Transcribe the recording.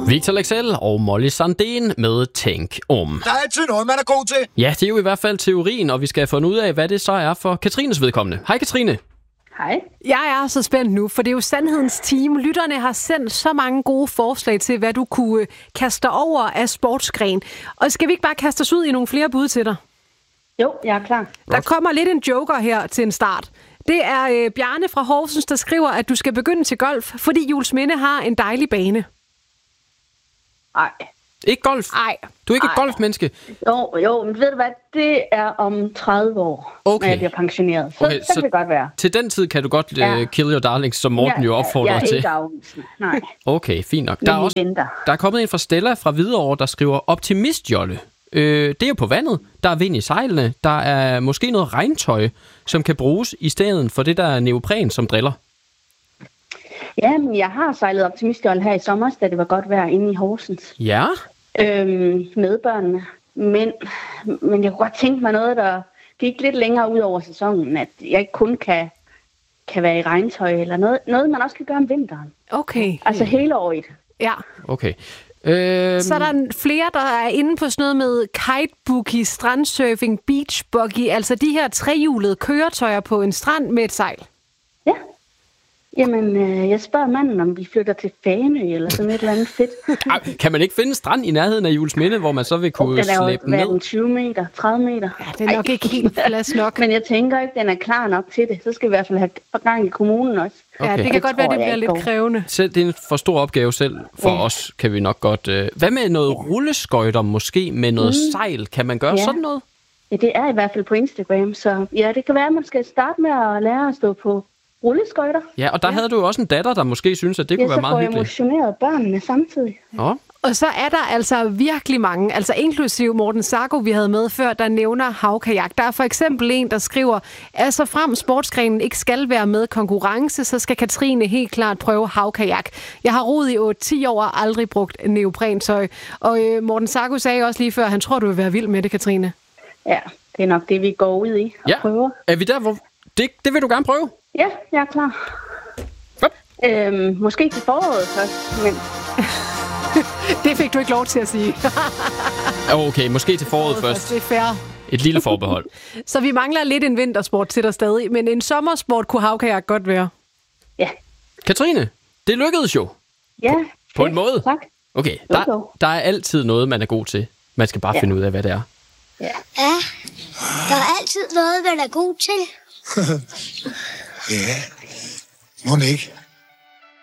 Victor Leksell og Molly Sandén med Tænk om. Der er altid noget, man er god til. Ja, det er jo i hvert fald teorien, og vi skal have fundet ud af, hvad det så er for Katrines vedkommende. Hej Katrine. Hej. Jeg er så spændt nu, for det er jo Sandhedens Team. Lytterne har sendt så mange gode forslag til, hvad du kunne kaste dig over af sportsgren. Og skal vi ikke bare kaste os ud i nogle flere bud til dig? Jo, jeg er klar. Der kommer lidt en joker her til en start. Det er Bjarne fra Horsens, der skriver, at du skal begynde til golf, fordi Juelsminde har en dejlig bane. Nej. Ikke golf? Nej. Du er ikke et golfmenneske? Jo, men ved du hvad? Det er om 30 år, når jeg bliver pensioneret. Så kan det godt være. Til den tid kan du godt kill your darlings, som Morten jo opfordrer til. Jeg er ikke afvisende, nej. Okay, fint nok. Der er kommet en fra Stella fra Hvidovre, der skriver optimistjolle. Det er jo på vandet. Der er vind i sejlene. Der er måske noget regntøj, som kan bruges i stedet for det der neopren, som driller. Jamen, jeg har sejlet optimistjolle her i sommer, da det var godt vejr inde i Horsens. Ja? Med børnene. Men jeg kunne godt tænke mig noget, der gik lidt længere ud over sæsonen. At jeg ikke kun kan være i regntøj, eller noget man også kan gøre om vinteren. Okay. Altså hele året. Ja. Okay. Så er der flere, der er inde på sådan noget med kiteboogie, strandsurfing, beachbuggy, altså de her trehjulede køretøjer på en strand med et sejl. Ja. Jamen, jeg spørger manden, om vi flytter til Fanø eller sådan et eller andet fedt. Kan man ikke finde en strand i nærheden af Juelsminde, hvor man så vil kunne slæbe ned? Den er 20 meter, 30 meter. Ja, det er nok ikke helt plads nok. Men jeg tænker ikke, den er klar nok til det. Så skal vi i hvert fald have gang i kommunen også. Okay. Ja, det kan godt være, det bliver lidt krævende. Selv, det er en for stor opgave selv for os, kan vi nok godt. Hvad med noget rulleskøjter måske med noget sejl? Kan man gøre sådan noget? Ja, det er i hvert fald på Instagram. Så ja, det kan være, at man skal starte med at lære at stå på rulleskøjter. Ja, og der havde du jo også en datter, der måske synes, at det kunne være meget hyggeligt. Så får jeg motioneret børnene samtidig. Ja. Og så er der altså virkelig mange, altså inklusive Morten Sarko, vi havde med før, der nævner havkajak. Der er for eksempel en, der skriver, at så frem sportsgrenen ikke skal være med konkurrence, så skal Katrine helt klart prøve havkajak. Jeg har roet i 10 år og aldrig brugt neoprentøj. Og Morten Sarko sagde også lige før, han tror, du vil være vild med det, Katrine. Ja, det er nok det, vi går ud i og prøver. Er vi der, hvor det vil du gerne prøve? Ja, jeg er klar. Måske til foråret først, men... Det fik du ikke lov til at sige. Okay, måske til foråret først. Det er fair. Et lille forbehold. Så vi mangler lidt en vintersport til dig stadig, men en sommersport kunne havkajak godt være. Ja. Katrine, det lykkedes jo. Ja. På en måde. Tak. Okay, der er altid noget, man er god til. Man skal bare finde ud af, hvad det er. Ja, der er altid noget, man er god til. Ja, må ikke.